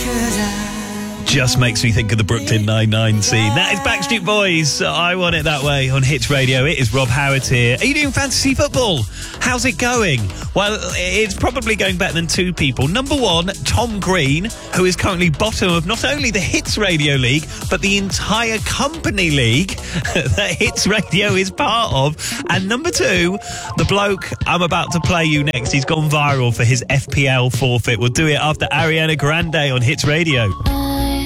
Just makes me think of the Brooklyn Nine-Nine scene. That is Backstreet Boys. I Want It That Way on Hits Radio. It is Rob Howard here. Are you doing fantasy football? How's it going? Well, it's probably going better than two people. Number one, Tom Green, who is currently bottom of not only the Hits Radio League, but the entire company league that Hits Radio is part of. And number two, the bloke I'm about to play you next. He's gone viral for his FPL forfeit. We'll do it after Ariana Grande on Hits Radio.